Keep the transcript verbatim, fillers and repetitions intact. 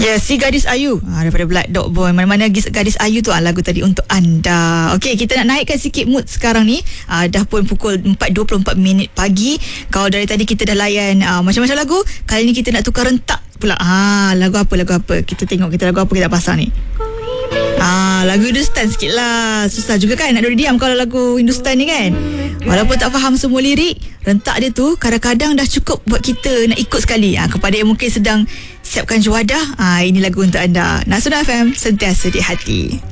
Ya, Si Gadis Ayu ha, daripada Black Dog Boy. Mana-mana Gadis Ayu tu ha, lagu tadi untuk anda. Okey, kita nak naikkan sikit mood sekarang ni. ha, Dah pun pukul empat dua puluh empat minit pagi. Kalau dari tadi kita dah layan ha, macam-macam lagu, kali ni kita nak tukar rentak pula. ha, Lagu apa, lagu apa? Kita tengok kita lagu apa kita nak pasang ni. Ah, lagu Hindustan sikit lah. Susah juga kan nak duduk diam kalau lagu Hindustan ni kan. Walaupun tak faham semua lirik, rentak dia tu kadang-kadang dah cukup buat kita nak ikut sekali. ah, Kepada yang mungkin sedang siapkan juadah, ah, ini lagu untuk anda. Nasional F M, sentiasa di hati.